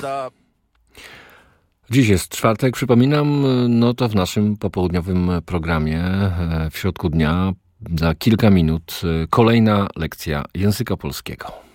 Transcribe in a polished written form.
prawda. Dziś jest czwartek, przypominam, no to w naszym popołudniowym programie w środku dnia za kilka minut kolejna lekcja języka polskiego.